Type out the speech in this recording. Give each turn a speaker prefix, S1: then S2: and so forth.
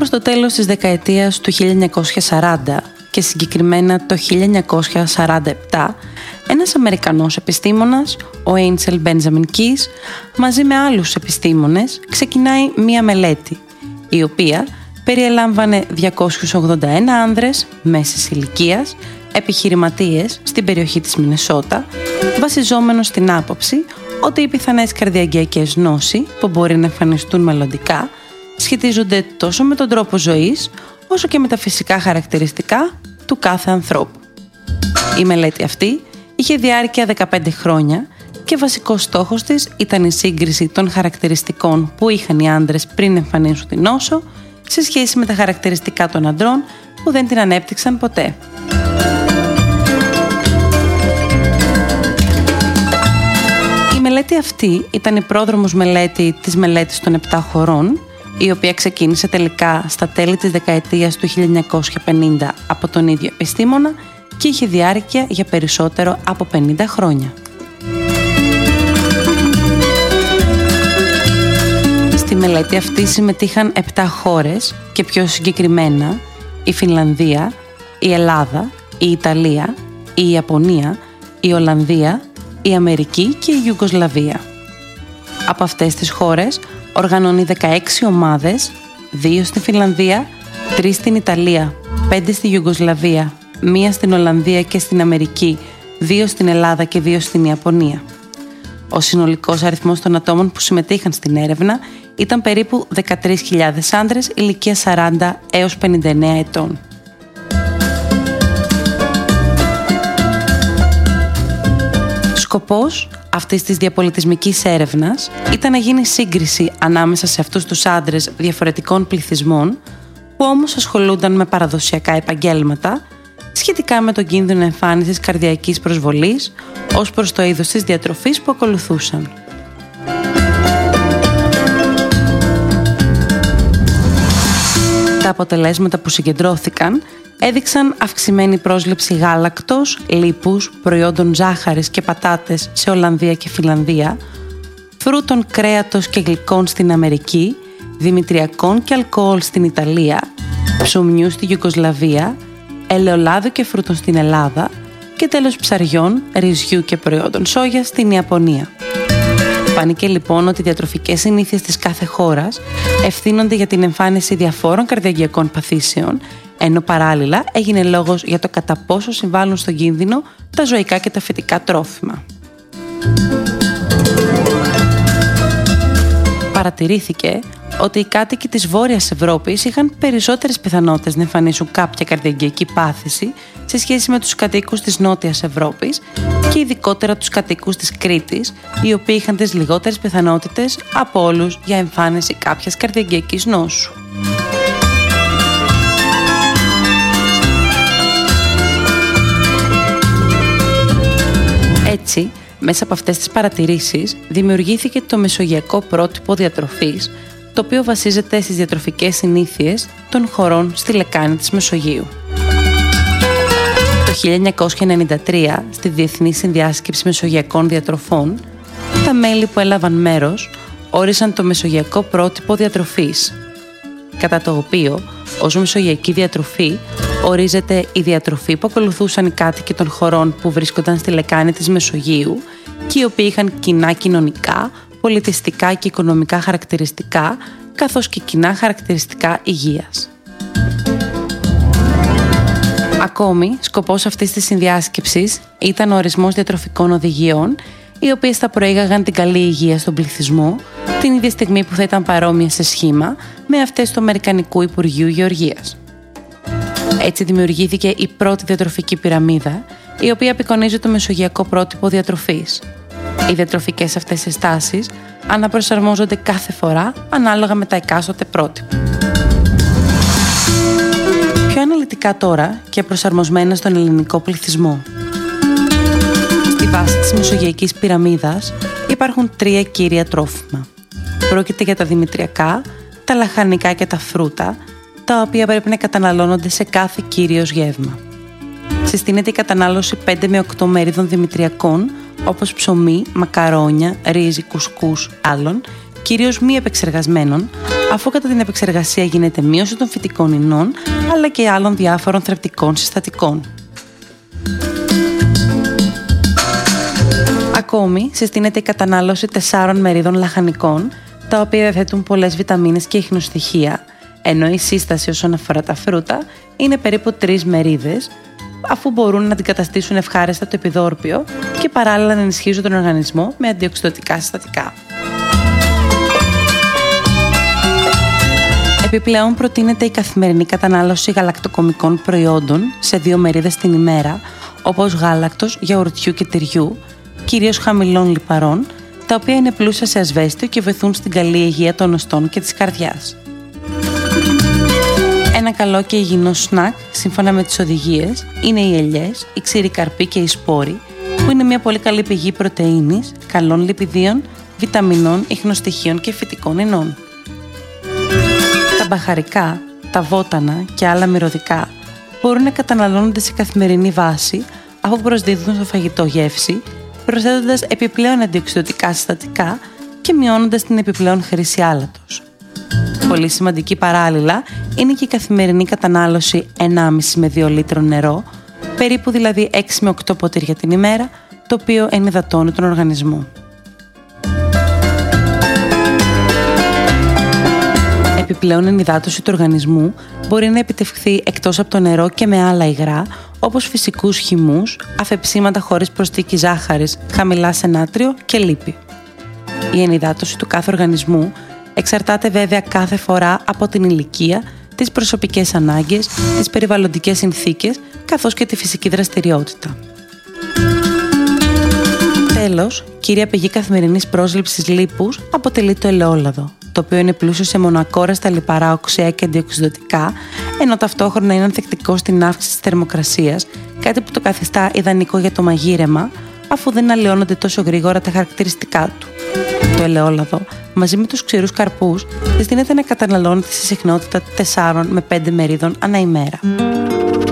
S1: προς το τέλος της δεκαετίας του 1940 και συγκεκριμένα το 1947, ένας Αμερικανός επιστήμονας, ο Έινσελ Μπέντζαμιν Κις, μαζί με άλλους επιστήμονες, ξεκινάει μία μελέτη, η οποία περιελάμβανε 281 άνδρες μέσης ηλικίας, επιχειρηματίες στην περιοχή της Μινεσότα, βασιζόμενος στην άποψη ότι οι πιθανές καρδιαγγειακές νόσοι που μπορεί να εμφανιστούν μελλοντικά σχετίζονται τόσο με τον τρόπο ζωής, όσο και με τα φυσικά χαρακτηριστικά του κάθε ανθρώπου. Η μελέτη αυτή είχε διάρκεια 15 χρόνια και βασικός στόχος της ήταν η σύγκριση των χαρακτηριστικών που είχαν οι άντρες πριν εμφανίσουν την νόσο σε σχέση με τα χαρακτηριστικά των αντρών που δεν την ανέπτυξαν ποτέ. Η μελέτη αυτή ήταν η πρόδρομος μελέτη της μελέτης των 7 χωρών, η οποία ξεκίνησε τελικά στα τέλη της δεκαετίας του 1950 από τον ίδιο επιστήμονα και είχε διάρκεια για περισσότερο από 50 χρόνια. Στη μελέτη αυτή συμμετείχαν 7 χώρες και πιο συγκεκριμένα η Φινλανδία, η Ελλάδα, η Ιταλία, η Ιαπωνία, η Ολλανδία, η Αμερική και η Ιουγκοσλαβία. Από αυτές τις χώρες οργανώνει 16 ομάδες, 2 στη Φινλανδία, 3 στην Ιταλία, 5 στη Ιουγκοσλαβία, 1 στην Ολλανδία και στην Αμερική, 2 στην Ελλάδα και 2 στην Ιαπωνία. Ο συνολικός αριθμός των ατόμων που συμμετείχαν στην έρευνα ήταν περίπου 13.000 άντρες ηλικίας 40 έως 59 ετών. Σκοπός αυτής της διαπολιτισμικής έρευνας ήταν να γίνει σύγκριση ανάμεσα σε αυτούς τους άντρες διαφορετικών πληθυσμών που όμως ασχολούνταν με παραδοσιακά επαγγέλματα σχετικά με τον κίνδυνο εμφάνισης καρδιακής προσβολής ως προς το είδος της διατροφής που ακολουθούσαν. Τα αποτελέσματα που συγκεντρώθηκαν έδειξαν αυξημένη πρόσληψη γάλακτος, λίπους, προϊόντων ζάχαρης και πατάτες σε Ολλανδία και Φινλανδία, φρούτων, κρέατος και γλυκών στην Αμερική, δημητριακών και αλκοόλ στην Ιταλία, ψωμιού στη Ιουγκοσλαβία, ελαιολάδου και φρούτων στην Ελλάδα και τέλος ψαριών, ρυζιού και προϊόντων σόγιας στην Ιαπωνία. Φάνηκε λοιπόν ότι οι διατροφικές συνήθειες της κάθε χώρας ευθύνονται για την εμφάνιση διαφόρων καρδιαγγειακών παθήσεων, ενώ παράλληλα έγινε λόγος για το κατά πόσο συμβάλλουν στον κίνδυνο τα ζωικά και τα φυτικά τρόφιμα. Παρατηρήθηκε ότι οι κάτοικοι της Βόρειας Ευρώπης είχαν περισσότερες πιθανότητες να εμφανίσουν κάποια καρδιαγγειακή πάθηση σε σχέση με τους κατοίκους της Νότιας Ευρώπης και ειδικότερα τους κατοίκους της Κρήτης, οι οποίοι είχαν τις λιγότερες πιθανότητες από όλους για εμφάνιση κάποιας καρδιαγγειακής νόσου. Έτσι, μέσα από αυτές τις παρατηρήσεις δημιουργήθηκε το μεσογειακό πρότυπο διατροφής, το οποίο βασίζεται στις διατροφικές συνήθειες των χωρών στη λεκάνη της Μεσογείου. Το 1993, στη Διεθνή Συνδιάσκεψη Μεσογειακών Διατροφών, τα μέλη που έλαβαν μέρος όρισαν το μεσογειακό πρότυπο διατροφής, κατά το οποίο ως μεσογειακή διατροφή ορίζεται η διατροφή που ακολουθούσαν οι κάτοικοι των χωρών που βρίσκονταν στη λεκάνη της Μεσογείου και οι οποίοι είχαν κοινά κοινωνικά, πολιτιστικά και οικονομικά χαρακτηριστικά, καθώς και κοινά χαρακτηριστικά υγείας. Ακόμη, σκοπός αυτής της συνδιάσκεψης ήταν ο ορισμός διατροφικών οδηγιών, οι οποίες θα προήγαγαν την καλή υγεία στον πληθυσμό, την ίδια στιγμή που θα ήταν παρόμοιες σε σχήμα με αυτές του Αμερικανικού Υπουργείου Γεωργίας. Έτσι δημιουργήθηκε η πρώτη διατροφική πυραμίδα, η οποία απεικονίζει το μεσογειακό πρότυπο διατροφής. Οι διατροφικές αυτές συστάσεις αναπροσαρμόζονται κάθε φορά ανάλογα με τα εκάστοτε πρότυπα. Πιο αναλυτικά τώρα και προσαρμοσμένα στον ελληνικό πληθυσμό. Στη βάση της μεσογειακής πυραμίδας υπάρχουν 3 κύρια τρόφιμα. Πρόκειται για τα δημητριακά, τα λαχανικά και τα φρούτα, τα οποία πρέπει να καταναλώνονται σε κάθε κύριος γεύμα. Συστήνεται η κατανάλωση 5 με 8 μερίδων δημητριακών, όπως ψωμί, μακαρόνια, ρύζι, κουσκούς, άλλων, κυρίως μη επεξεργασμένων, αφού κατά την επεξεργασία γίνεται μείωση των φυτικών ινών αλλά και άλλων διάφορων θρεπτικών συστατικών. Ακόμη, συστήνεται η κατανάλωση 4 μερίδων λαχανικών, τα οποία διαθέτουν πολλές βιταμίνες και ιχνοστοιχεία, ενώ η σύσταση όσον αφορά τα φρούτα είναι περίπου 3 μερίδες, αφού μπορούν να αντικαταστήσουν ευχάριστα το επιδόρπιο και παράλληλα να ενισχύσουν τον οργανισμό με αντιοξυδωτικά συστατικά. Επιπλέον, προτείνεται η καθημερινή κατανάλωση γαλακτοκομικών προϊόντων σε 2 μερίδες την ημέρα, όπως γάλακτος, γιαουρτιού και τυριού, κυρίως χαμηλών λιπαρών, τα οποία είναι πλούσια σε ασβέστιο και βοηθούν στην καλή υγεία των οστών και της καρδιάς. Ένα καλό και υγιεινό σνακ, σύμφωνα με τις οδηγίες, είναι οι ελιές, οι ξηροί καρποί και οι σπόροι, που είναι μια πολύ καλή πηγή πρωτεΐνης, καλών λιπιδίων, βιταμινών, ιχνοστοιχείων και φυτικών ινών. Τα μπαχαρικά, τα βότανα και άλλα μυρωδικά μπορούν να καταναλώνονται σε καθημερινή βάση, αφού προσδίδουν στο φαγητό γεύση, προσθέτοντας επιπλέον αντιοξυδωτικά συστατικά και μειώνοντας την επιπλέον χρήση άλατος. Πολύ σημαντική παράλληλα είναι και η καθημερινή κατανάλωση 1,5 με 2 λίτρων νερό, περίπου δηλαδή 6 με 8 ποτήρια την ημέρα, το οποίο ενυδατώνει τον οργανισμό. Επιπλέον ενυδάτωση του οργανισμού μπορεί να επιτευχθεί εκτός από το νερό και με άλλα υγρά, όπως φυσικούς χυμούς, αφεψίματα χωρίς προσθήκη ζάχαρης, χαμηλά σε νάτριο και λίπη. Η ενυδάτωση του κάθε οργανισμού εξαρτάται βέβαια κάθε φορά από την ηλικία, τις προσωπικές ανάγκες, τις περιβαλλοντικές συνθήκες, καθώς και τη φυσική δραστηριότητα. Τέλος, κύρια πηγή καθημερινής πρόσληψης λίπους αποτελεί το ελαιόλαδο, το οποίο είναι πλούσιο σε μονακόρεστα λιπαρά οξέα και αντιοξυδωτικά, ενώ ταυτόχρονα είναι ανθεκτικό στην αύξηση της θερμοκρασίας, κάτι που το καθιστά ιδανικό για το μαγείρεμα, αφού δεν αλλοιώνονται τόσο γρήγορα τα χαρακτηριστικά του. Το ελαιόλαδο, μαζί με τους ξηρούς καρπούς, συστήνεται να καταναλώνεται σε συχνότητα 4 με 5 μερίδων ανά ημέρα.